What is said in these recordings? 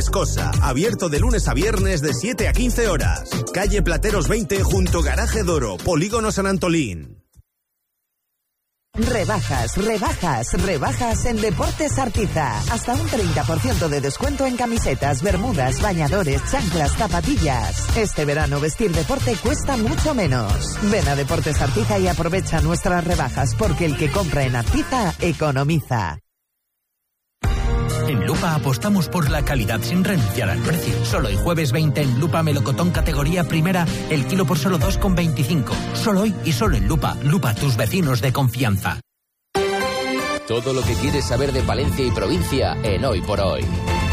Pescosa, abierto de lunes a viernes de 7 a 15 horas. Calle Plateros 20 junto Garaje Doro, Polígono San Antolín. Rebajas en Deportes Artiza. Hasta un 30% de descuento en camisetas, bermudas, bañadores, chanclas, zapatillas. Este verano vestir deporte cuesta mucho menos. Ven a Deportes Artiza y aprovecha nuestras rebajas, porque el que compra en Artiza economiza. En Lupa apostamos por la calidad sin renunciar al precio. Solo el jueves 20 en Lupa melocotón categoría primera, el kilo por solo 2,25. Solo hoy y solo en Lupa. Lupa, tus vecinos de confianza. Todo lo que quieres saber de Palencia y provincia en Hoy por Hoy.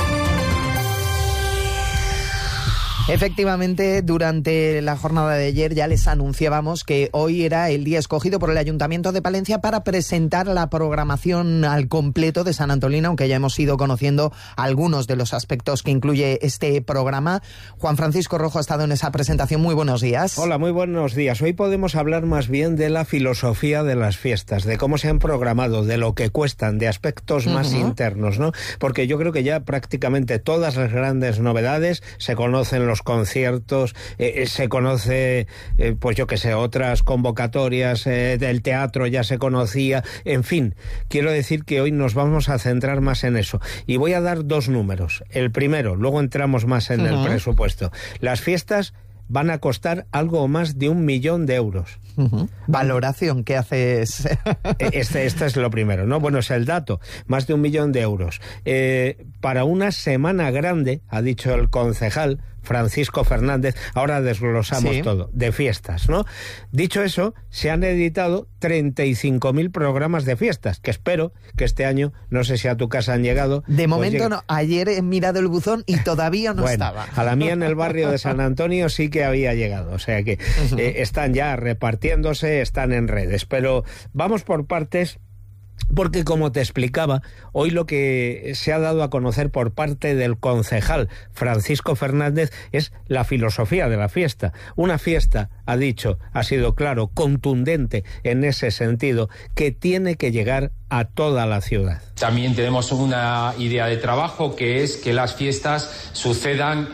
Efectivamente, durante la jornada de ayer ya les anunciábamos que hoy era el día escogido por el Ayuntamiento de Palencia para presentar la programación al completo de San Antolín, aunque ya hemos ido conociendo algunos de los aspectos que incluye este programa. Juan Francisco Rojo ha estado en esa presentación. Muy buenos días. Hola, muy buenos días. Hoy podemos hablar más bien de la filosofía de las fiestas, de cómo se han programado, de lo que cuestan, de aspectos más internos, ¿no? Porque yo creo que ya prácticamente todas las grandes novedades se conocen, los conciertos, se conoce, pues yo que sé, otras convocatorias del teatro ya se conocía, en fin, quiero decir que hoy nos vamos a centrar más en eso. Y voy a dar dos números. El primero, luego entramos más en el presupuesto. Las fiestas van a costar algo más de 1 millón de euros. Valoración que haces. Este es lo primero, ¿no? Bueno, es el dato, más de 1 millón de euros. Para una semana grande, ha dicho el concejal Francisco Fernández, ahora desglosamos todo, de fiestas, ¿no? Dicho eso, se han editado 35.000 programas de fiestas, que espero que este año, no sé si a tu casa han llegado. De momento no, ayer he mirado el buzón y todavía no estaba. A la mía en el barrio de San Antonio sí que había llegado, o sea que están ya repartiéndose, están en redes, pero vamos por partes. Porque, como te explicaba, hoy lo que se ha dado a conocer por parte del concejal Francisco Fernández es la filosofía de la fiesta. Una fiesta, ha dicho, ha sido claro, contundente en ese sentido, que tiene que llegar a toda la ciudad. También tenemos una idea de trabajo, que es que las fiestas sucedan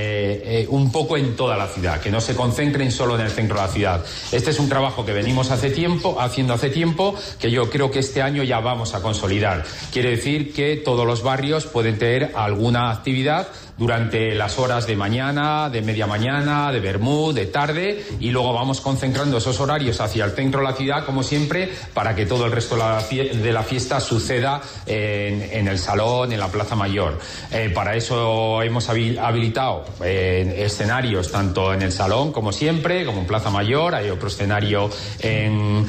un poco en toda la ciudad, que no se concentren solo en el centro de la ciudad. Este es un trabajo que venimos haciendo hace tiempo, que yo creo que este año ya vamos a consolidar. Quiere decir que todos los barrios pueden tener alguna actividad durante las horas de mañana, de media mañana, de vermut, de tarde, y luego vamos concentrando esos horarios hacia el centro de la ciudad, como siempre, para que todo el resto de la fiesta suceda en el salón, en la Plaza Mayor. Para eso hemos habilitado escenarios tanto en el salón, como siempre, como en Plaza Mayor. Hay otro escenario en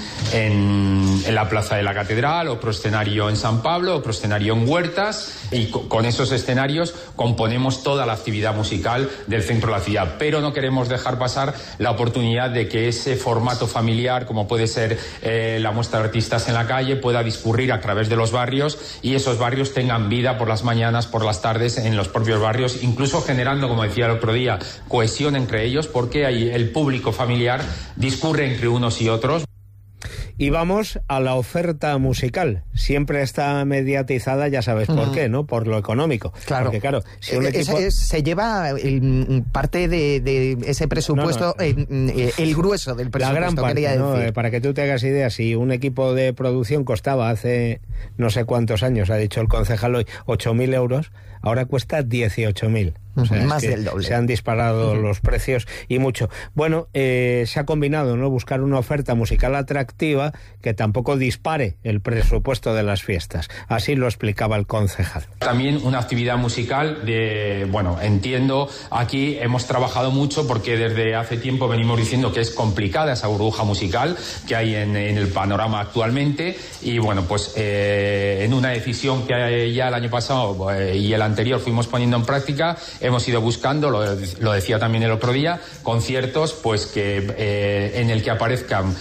la Plaza de la Catedral, otro escenario en San Pablo, otro escenario en Huertas, y con esos escenarios componemos toda la actividad musical del centro de la ciudad, pero no queremos dejar pasar la oportunidad de que ese formato familiar, como puede ser la muestra de artistas en la calle, pueda discurrir a través de los barrios, y esos barrios tengan vida por las mañanas, por las tardes, en los propios barrios, incluso generando, como decía el otro día, cohesión entre ellos, porque ahí el público familiar discurre entre unos y otros. Y vamos a la oferta musical. Siempre está mediatizada, ya sabes por qué, ¿no? Por lo económico. Claro. Porque, claro, si un equipo... se lleva parte de ese presupuesto, el grueso del presupuesto, la gran parte, quería decir. Para que tú te hagas idea, si un equipo de producción costaba hace no sé cuántos años, ha dicho el concejal hoy, 8.000 euros, ahora cuesta 18.000. O sea, más del doble. Se han disparado los precios y mucho. Bueno, se ha combinado, ¿no? Buscar una oferta musical atractiva que tampoco dispare el presupuesto de las fiestas. Así lo explicaba el concejal. También una actividad musical entiendo, aquí hemos trabajado mucho porque desde hace tiempo venimos diciendo que es complicada esa burbuja musical que hay en el panorama actualmente, y en una decisión que ya el año pasado y el anterior fuimos poniendo en práctica, hemos ido buscando, lo decía también el otro día, conciertos pues que en el que aparezcan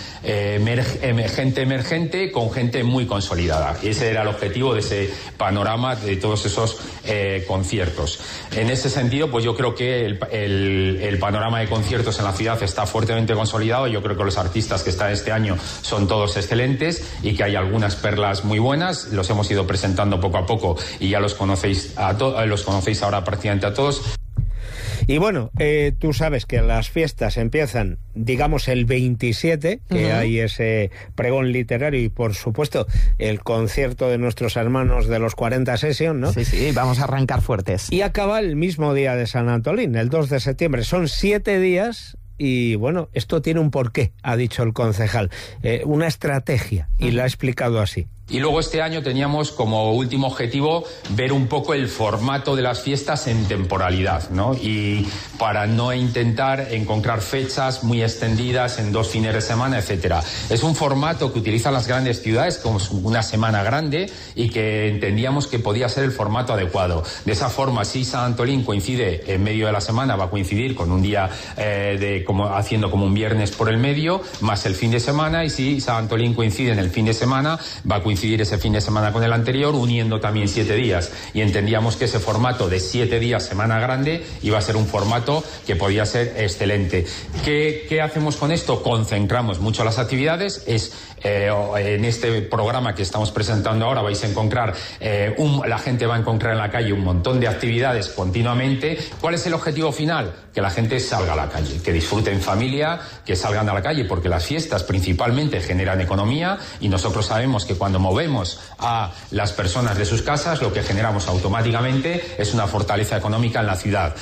gente emergente con gente muy consolidada. Y ese era el objetivo de ese panorama de todos esos conciertos. En ese sentido, pues yo creo que el panorama de conciertos en la ciudad está fuertemente consolidado. Yo creo que los artistas que están este año son todos excelentes y que hay algunas perlas muy buenas. Los hemos ido presentando poco a poco y ya los conocéis ahora prácticamente a todos. Y bueno, tú sabes que las fiestas empiezan, digamos, el 27, que hay ese pregón literario y, por supuesto, el concierto de nuestros hermanos de los 40 Session, ¿no? Sí, vamos a arrancar fuertes. Y acaba el mismo día de San Antolín, el 2 de septiembre. Son 7 días... Y bueno, esto tiene un porqué, ha dicho el concejal, una estrategia, y la ha explicado así. Y luego este año teníamos como último objetivo ver un poco el formato de las fiestas en temporalidad, ¿no? Y para no intentar encontrar fechas muy extendidas en 2 fines de semana, etcétera. Es un formato que utilizan las grandes ciudades como una semana grande y que entendíamos que podía ser el formato adecuado. De esa forma, si San Antolín coincide en medio de la semana, va a coincidir con un día haciendo como un viernes por el medio, más el fin de semana, y si San Antolín coincide en el fin de semana, va a coincidir ese fin de semana con el anterior, uniendo también 7 días. Y entendíamos que ese formato de 7 días, semana grande, iba a ser un formato que podía ser excelente. ¿Qué hacemos con esto? Concentramos mucho las actividades. En este programa que estamos presentando ahora vais a encontrar, la gente va a encontrar en la calle un montón de actividades continuamente. ¿Cuál es el objetivo final? Que la gente salga a la calle, que disfrute en familia, que salgan a la calle, porque las fiestas principalmente generan economía y nosotros sabemos que cuando movemos a las personas de sus casas, lo que generamos automáticamente es una fortaleza económica en la ciudad.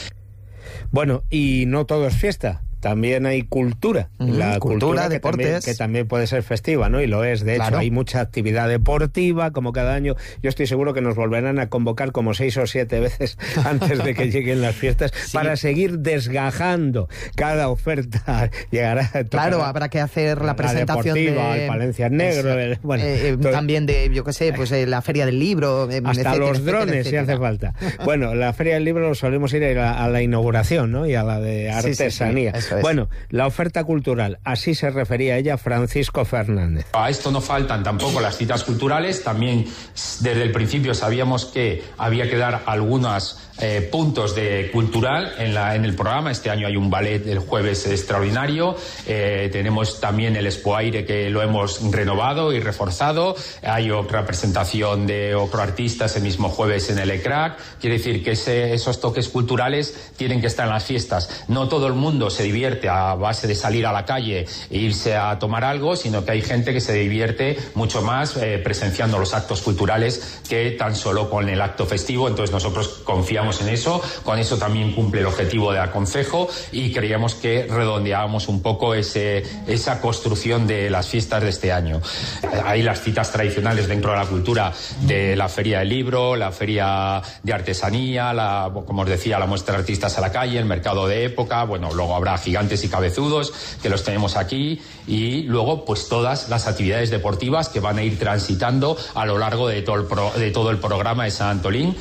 Bueno, y no todo es fiesta. También hay cultura, la cultura deportes, que también puede ser festiva, ¿no? Y lo es, de hecho, hay mucha actividad deportiva, como cada año. Yo estoy seguro que nos volverán a convocar como 6 o 7 veces antes de que lleguen las fiestas, para seguir desgajando cada oferta. Claro, habrá que hacer la presentación deportiva, el Palencia Negro, también de, yo qué sé, pues la Feria del Libro, hasta etcétera, los drones, si hace falta. Bueno, la Feria del Libro solemos ir a la inauguración, ¿no? Y a la de artesanía. Bueno, la oferta cultural, así se refería ella Francisco Fernández. A esto no faltan tampoco las citas culturales. También desde el principio sabíamos que había que dar algunos puntos de cultural en el programa. Este año hay un ballet el jueves extraordinario. Tenemos también el Expo Aire, que lo hemos renovado y reforzado. Hay otra presentación de otro artista ese mismo jueves en el ECRAC. Quiere decir que esos toques culturales tienen que estar en las fiestas. No todo el mundo se divierte a base de salir a la calle e irse a tomar algo, sino que hay gente que se divierte mucho más presenciando los actos culturales que tan solo con el acto festivo. Entonces nosotros confiamos en eso. Con eso también cumple el objetivo del concejo y creíamos que redondeábamos un poco esa construcción de las fiestas de este año. Hay las citas tradicionales dentro de la cultura de la Feria del Libro, la Feria de Artesanía, como os decía, la muestra de artistas a la calle, el mercado de época. Bueno, luego habrá gigantes y cabezudos, que los tenemos aquí, y luego pues todas las actividades deportivas que van a ir transitando a lo largo de todo el programa de San Antolín.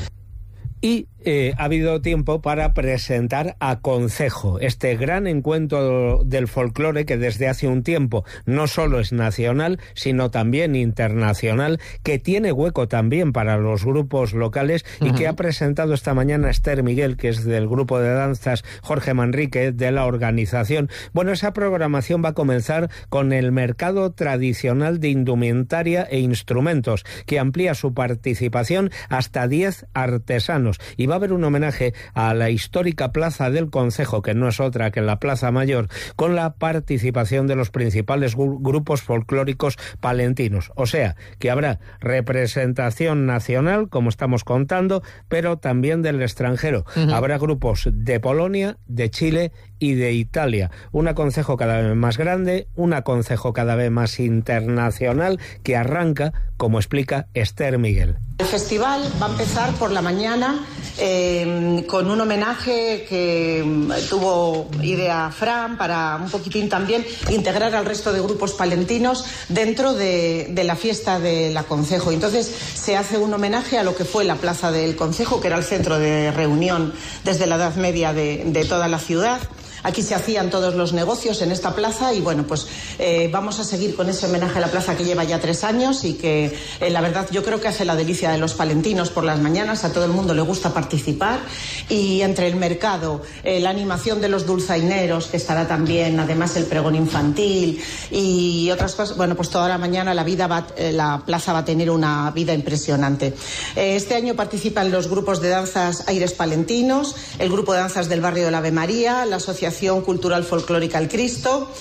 Y ha habido tiempo para presentar a Concejo, este gran encuentro del folclore que desde hace un tiempo no solo es nacional, sino también internacional, que tiene hueco también para los grupos locales y que ha presentado esta mañana Esther Miguel, que es del grupo de danzas Jorge Manrique, de la organización. Bueno, esa programación va a comenzar con el mercado tradicional de indumentaria e instrumentos, que amplía su participación hasta 10 artesanos. Y va a haber un homenaje a la histórica Plaza del Concejo, que no es otra que la Plaza Mayor, con la participación de los principales grupos folclóricos palentinos. O sea, que habrá representación nacional, como estamos contando, pero también del extranjero. Habrá grupos de Polonia, de Chile y de Italia. Un concejo cada vez más grande, un concejo cada vez más internacional, que arranca, como explica Esther Miguel. El festival va a empezar por la mañana con un homenaje que tuvo idea Fran para un poquitín también integrar al resto de grupos palentinos dentro de la fiesta de la Concejo. Entonces se hace un homenaje a lo que fue la plaza del Concejo, que era el centro de reunión desde la Edad Media de toda la ciudad. Aquí se hacían todos los negocios en esta plaza y bueno, pues vamos a seguir con ese homenaje a la plaza que lleva ya 3 años y que la verdad yo creo que hace la delicia de los palentinos por las mañanas. A todo el mundo le gusta participar y entre el mercado, la animación de los dulzaineros, que estará también, además el pregón infantil y otras cosas, bueno, pues toda la mañana la plaza va a tener una vida impresionante. Este año participan los grupos de danzas Aires Palentinos, el grupo de danzas del barrio de la Ave María, la Asociación Cultural Folclórica El Cristo,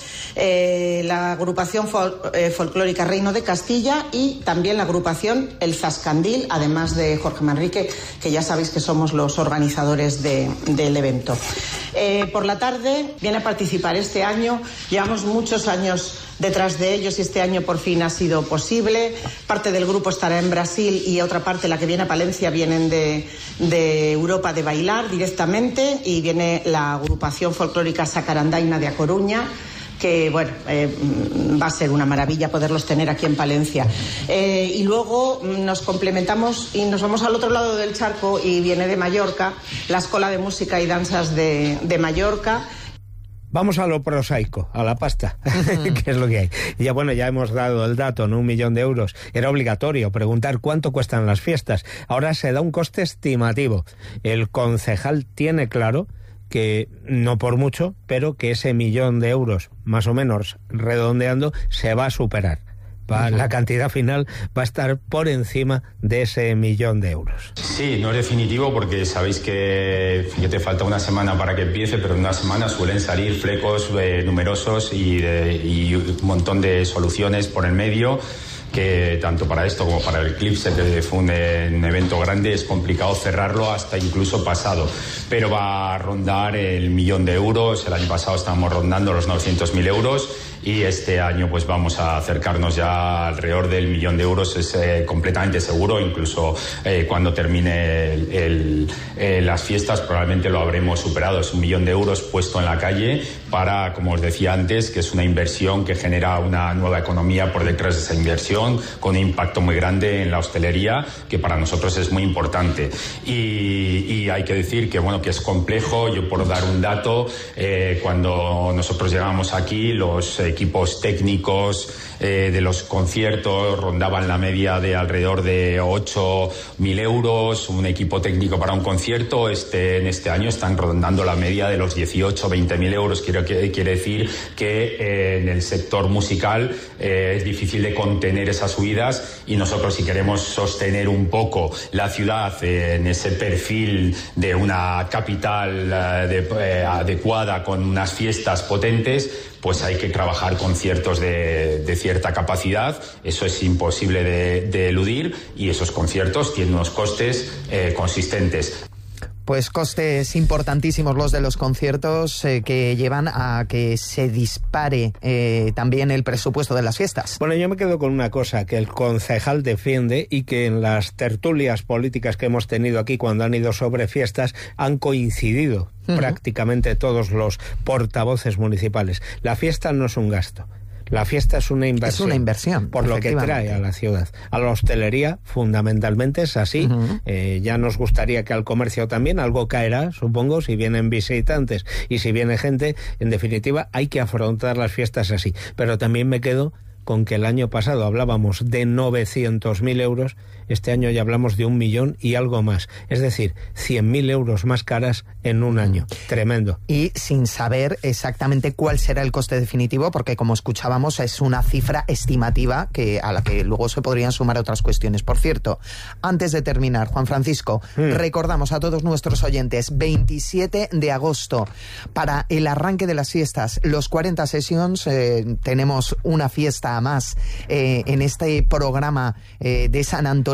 la agrupación folclórica Reino de Castilla y también la agrupación El Zascandil, además de Jorge Manrique, que ya sabéis que somos los organizadores del evento. Por la tarde viene a participar este año, llevamos muchos años detrás de ellos y este año por fin ha sido posible. Parte del grupo estará en Brasil y otra parte, la que viene a Palencia, vienen de Europa de bailar directamente y viene la agrupación folclórica Sacarandaina de A Coruña, que bueno, va a ser una maravilla poderlos tener aquí en Palencia. Y luego nos complementamos y nos vamos al otro lado del charco y viene de Mallorca, la Escuela de Música y Danzas de Mallorca. Vamos a lo prosaico, a la pasta, que es lo que hay. Y ya hemos dado el dato, ¿no? 1 millón de euros. Era obligatorio preguntar cuánto cuestan las fiestas. Ahora se da un coste estimativo. El concejal tiene claro que no por mucho, pero que ese 1 millón de euros, más o menos redondeando, se va a superar. La cantidad final va a estar por encima de ese 1 millón de euros. Sí, no es definitivo porque sabéis que te falta una semana para que empiece, pero en una semana suelen salir flecos numerosos y un montón de soluciones por el medio, que tanto para esto como para el Eclipse, que fue un evento grande, es complicado cerrarlo hasta incluso pasado, pero va a rondar el 1 millón de euros. El año pasado estábamos rondando los 900.000 euros y este año pues vamos a acercarnos ya alrededor del 1 millón de euros, es completamente seguro. Incluso cuando termine las fiestas probablemente lo habremos superado. Es 1 millón de euros puesto en la calle para, como os decía antes, que es una inversión que genera una nueva economía por detrás de esa inversión, con un impacto muy grande en la hostelería, que para nosotros es muy importante. Y hay que decir que bueno, que es complejo. Yo, por dar un dato, cuando nosotros llegamos aquí, los equipos técnicos de los conciertos rondaban la media de alrededor de 8.000 euros. Un equipo técnico para un concierto en este año están rondando la media de los 18-20.000 euros. Quiere decir que en el sector musical es difícil de contener esas subidas, y nosotros, si queremos sostener un poco la ciudad en ese perfil de una capital adecuada con unas fiestas potentes, pues hay que trabajar conciertos de cierta capacidad. Eso es imposible de eludir, y esos conciertos tienen unos costes consistentes. Pues costes importantísimos los de los conciertos que llevan a que se dispare también el presupuesto de las fiestas. Bueno, yo me quedo con una cosa que el concejal defiende y que en las tertulias políticas que hemos tenido aquí cuando han ido sobre fiestas han coincidido prácticamente todos los portavoces municipales. La fiesta no es un gasto. La fiesta es una inversión. Es una inversión. Por lo que trae a la ciudad. A la hostelería, fundamentalmente, es así. Ya nos gustaría que al comercio también algo caerá, supongo, si vienen visitantes y si viene gente. En definitiva, hay que afrontar las fiestas así. Pero también me quedo con que el año pasado hablábamos de 900.000 euros, este año ya hablamos de 1 millón y algo más. Es decir, 100.000 euros más caras en un año. Tremendo. Y sin saber exactamente cuál será el coste definitivo, porque como escuchábamos es una cifra estimativa a la que luego se podrían sumar otras cuestiones. Por cierto, antes de terminar, Juan Francisco, recordamos a todos nuestros oyentes, 27 de agosto, para el arranque de las fiestas, los 40 Sessions, tenemos una fiesta más en este programa de San Antolín,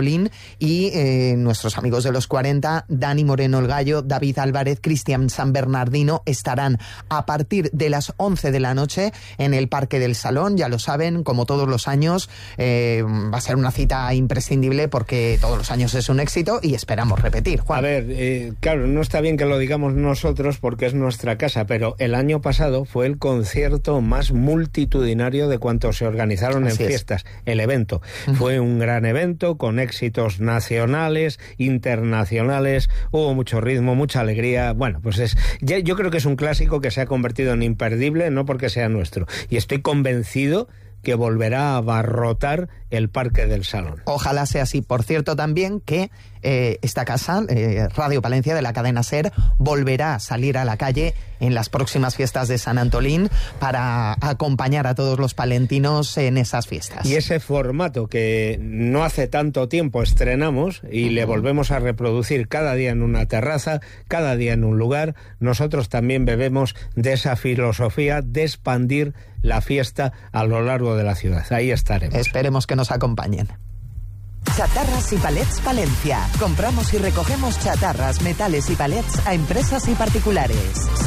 Antolín, y nuestros amigos de los 40, Dani Moreno el Gallo, David Álvarez, Cristian San Bernardino, estarán a partir de las 11 de la noche en el Parque del Salón. Ya lo saben, como todos los años, va a ser una cita imprescindible porque todos los años es un éxito y esperamos repetir. Juan. A ver, claro, no está bien que lo digamos nosotros porque es nuestra casa, pero el año pasado fue el concierto más multitudinario de cuantos se organizaron en fiestas. El evento fue un gran evento con éxitos nacionales, internacionales, hubo mucho ritmo, mucha alegría. Bueno, pues yo creo que es un clásico que se ha convertido en imperdible, no porque sea nuestro, y estoy convencido que volverá a abarrotar el Parque del Salón. Ojalá sea así. Por cierto, también que esta casa, Radio Palencia de la cadena SER, volverá a salir a la calle en las próximas fiestas de San Antolín para acompañar a todos los palentinos en esas fiestas. Y ese formato que no hace tanto tiempo estrenamos y le volvemos a reproducir cada día en una terraza, cada día en un lugar, nosotros también bebemos de esa filosofía de expandir la fiesta a lo largo de la ciudad. Ahí estaremos. Esperemos que nos acompañen. Chatarras y Palets Palencia. Compramos y recogemos chatarras, metales y palets a empresas y particulares.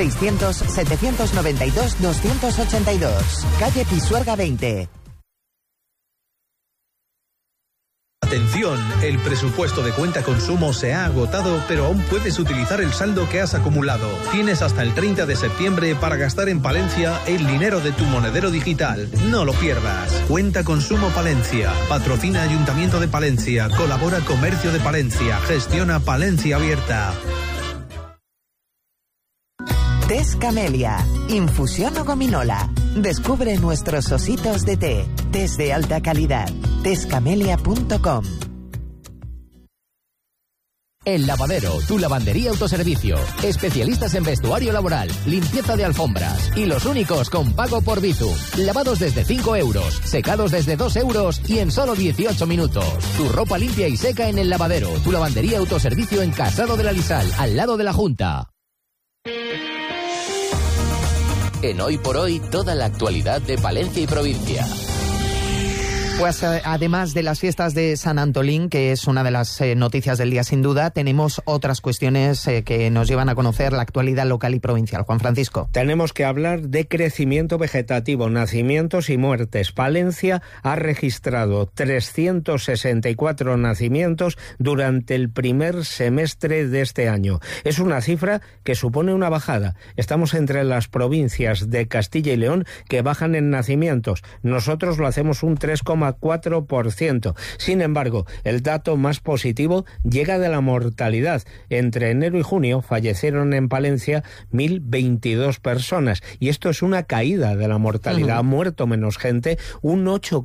600-792-282. Calle Pisuerga 20. Atención, el presupuesto de cuenta consumo se ha agotado, pero aún puedes utilizar el saldo que has acumulado. Tienes hasta el 30 de septiembre para gastar en Palencia el dinero de tu monedero digital. No lo pierdas. Cuenta consumo Palencia. Patrocina Ayuntamiento de Palencia. Colabora Comercio de Palencia. Gestiona Palencia Abierta. Tés Camelia. Infusión o gominola. Descubre nuestros ositos de té. Tés de alta calidad. Tescamelia.com. El Lavadero, tu lavandería autoservicio. Especialistas en vestuario laboral, limpieza de alfombras y los únicos con pago por Bizum. Lavados desde 5 euros, secados desde 2 euros y en solo 18 minutos. Tu ropa limpia y seca en El Lavadero, tu lavandería autoservicio en Casado de la Lisal, al lado de la Junta. En Hoy por Hoy, toda la actualidad de Palencia y provincia. Pues además de las fiestas de San Antolín, que es una de las noticias del día sin duda, tenemos otras cuestiones que nos llevan a conocer la actualidad local y provincial. Juan Francisco. Tenemos que hablar de crecimiento vegetativo, nacimientos y muertes. Palencia ha registrado 364 nacimientos durante el primer semestre de este año. Es una cifra que supone una bajada. Estamos entre las provincias de Castilla y León que bajan en nacimientos. Nosotros lo hacemos un 3,4%. Sin embargo, el dato más positivo llega de la mortalidad. Entre enero y junio fallecieron en Palencia 1.022 personas y esto es una caída de la mortalidad. Ha muerto menos gente, un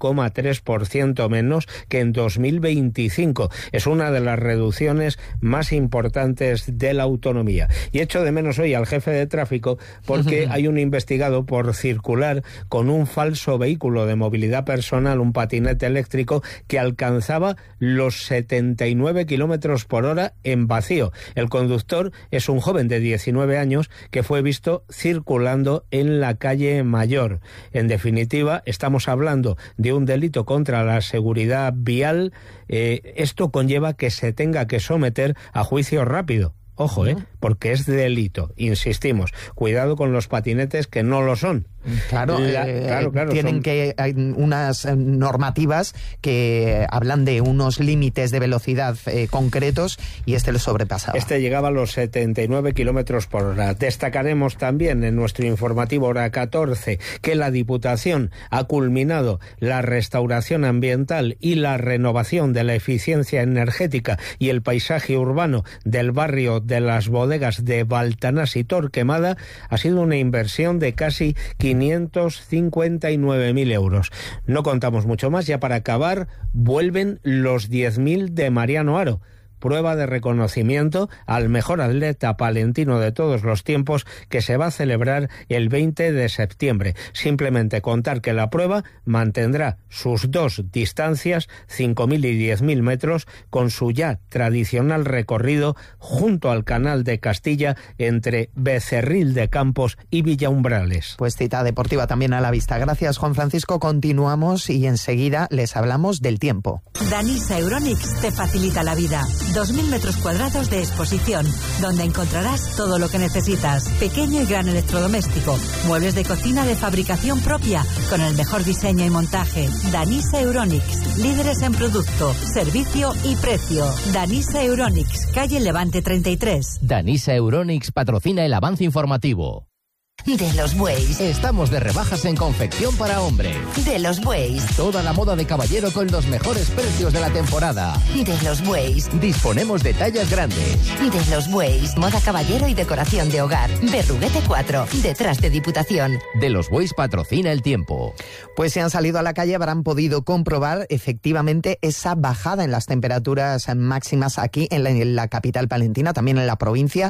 8,3% menos que en 2025. Es una de las reducciones más importantes de la autonomía. Y echo de menos hoy al jefe de tráfico porque hay un investigado por circular con un falso vehículo de movilidad personal, un patinete eléctrico que alcanzaba los 79 kilómetros por hora en vacío. El conductor es un joven de 19 años que fue visto circulando en la calle Mayor. En definitiva, estamos hablando de un delito contra la seguridad vial. Esto conlleva que se tenga que someter a juicio rápido. Ojo, porque es delito, insistimos. Cuidado con los patinetes que no lo son. Claro, tienen que hay unas normativas que hablan de unos límites de velocidad concretos y este lo sobrepasaba. Este llegaba a los 79 kilómetros por hora. Destacaremos también en nuestro informativo hora 14 que la Diputación ha culminado la restauración ambiental y la renovación de la eficiencia energética y el paisaje urbano del barrio de las bodegas de Baltanás y Torquemada. Ha sido una inversión de casi 559.000 euros. No contamos mucho más. Ya para acabar, vuelven los 10.000 de Mariano Haro. prueba de reconocimiento al mejor atleta palentino de todos los tiempos que se va a celebrar el 20 de septiembre. Simplemente contar que la prueba mantendrá sus dos distancias, 5.000 y 10.000 metros, con su ya tradicional recorrido junto al Canal de Castilla entre Becerril de Campos y Villaumbrales. Pues cita deportiva también a la vista. Gracias, Juan Francisco. Continuamos y enseguida les hablamos del tiempo. Danisa Euronics te facilita la vida. 2.000 metros cuadrados de exposición, donde encontrarás todo lo que necesitas. Pequeño y gran electrodoméstico, muebles de cocina de fabricación propia, con el mejor diseño y montaje. Danisa Euronics, líderes en producto, servicio y precio. Danisa Euronics, calle Levante 33. Danisa Euronics patrocina el avance informativo. De los Bueyes. Estamos de rebajas en confección para hombre. De los Bueyes. Toda la moda de caballero con los mejores precios de la temporada. De los Bueyes. Disponemos de tallas grandes. De los Bueyes. Moda caballero y decoración de hogar. Berruguete 4, detrás de Diputación. De los Bueyes patrocina el tiempo. Pues si han salido a la calle habrán podido comprobar efectivamente esa bajada en las temperaturas máximas aquí en la capital palentina, también en la provincia.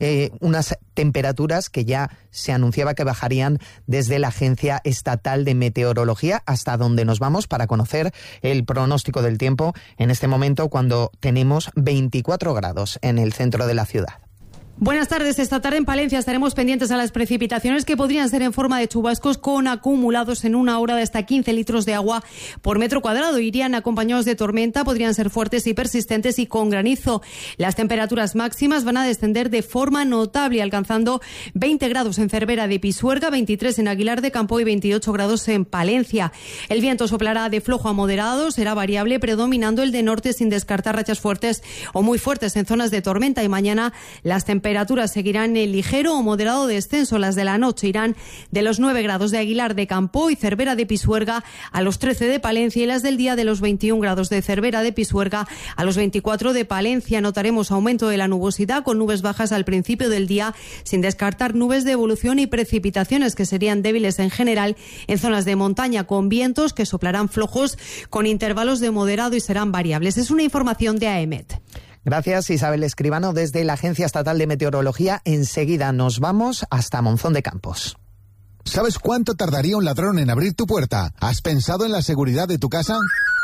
Unas temperaturas que ya se anunciaba que bajarían desde la Agencia Estatal de Meteorología, hasta donde nos vamos para conocer el pronóstico del tiempo en este momento, cuando tenemos 24 grados en el centro de la ciudad. Buenas tardes. Esta tarde en Palencia estaremos pendientes a las precipitaciones que podrían ser en forma de chubascos con acumulados en una hora de hasta 15 litros de agua por metro cuadrado. Irían acompañados de tormenta, podrían ser fuertes y persistentes y con granizo. Las temperaturas máximas van a descender de forma notable, alcanzando 20 grados en Cervera de Pisuerga, 23 en Aguilar de Campo y 28 grados en Palencia. El viento soplará de flojo a moderado, será variable, predominando el de norte sin descartar rachas fuertes o muy fuertes en zonas de tormenta. Y mañana las temperaturas seguirán en ligero o moderado descenso. Las de la noche irán de los 9 grados de Aguilar de Campo y Cervera de Pisuerga a los 13 de Palencia, y las del día de los 21 grados de Cervera de Pisuerga a los 24 de Palencia. Notaremos aumento de la nubosidad con nubes bajas al principio del día, sin descartar nubes de evolución y precipitaciones que serían débiles en general en zonas de montaña, con vientos que soplarán flojos con intervalos de moderado y serán variables. Es una información de AEMET. Gracias, Isabel Escribano, desde la Agencia Estatal de Meteorología. Enseguida nos vamos hasta Monzón de Campos. ¿Sabes cuánto tardaría un ladrón en abrir tu puerta? ¿Has pensado en la seguridad de tu casa?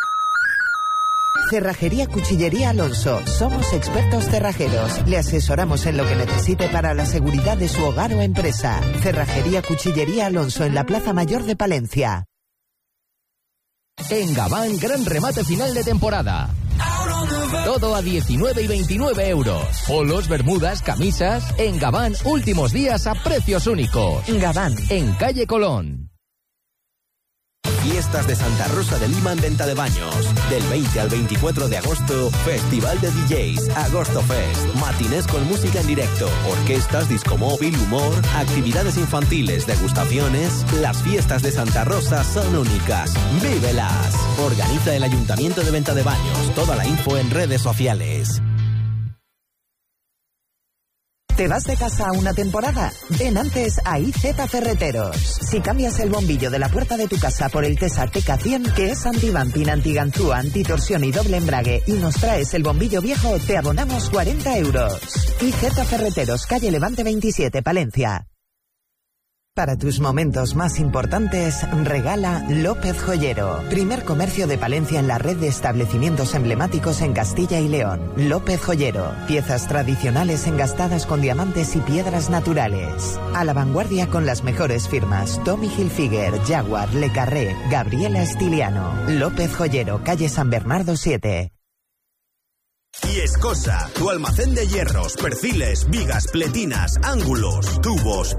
Cerrajería Cuchillería Alonso. Somos expertos cerrajeros. Le asesoramos en lo que necesite para la seguridad de su hogar o empresa. Cerrajería Cuchillería Alonso, en la Plaza Mayor de Palencia. En Gabán, gran remate final de temporada. Todo a 19 y 29 euros. Polos, bermudas, camisas. En Gabán, últimos días a precios únicos. Gabán, en calle Colón. Fiestas de Santa Rosa de Lima en venta de baños. Del 20 al 24 de agosto, Festival de DJs, Agosto Fest, matinés con música en directo, orquestas, disco móvil, humor, actividades infantiles, degustaciones. Las fiestas de Santa Rosa son únicas. ¡Vívelas! Organiza el Ayuntamiento de Venta de Baños. Toda la info en redes sociales. ¿Te vas de casa una temporada? Ven antes a IZ Ferreteros. Si cambias el bombillo de la puerta de tu casa por el Tesa TK100, que es anti-bumping, anti-ganzúa, antitorsión y doble embrague, y nos traes el bombillo viejo, te abonamos 40 euros. IZ Ferreteros, calle Levante 27, Palencia. Para tus momentos más importantes, regala López Joyero. Primer comercio de Palencia en la red de establecimientos emblemáticos en Castilla y León. López Joyero. Piezas tradicionales engastadas con diamantes y piedras naturales. A la vanguardia con las mejores firmas: Tommy Hilfiger, Jaguar, Le Carré, Gabriela Estiliano. López Joyero, calle San Bernardo 7. Y Escosa, tu almacén de hierros, perfiles, vigas, pletinas, ángulos, tubos,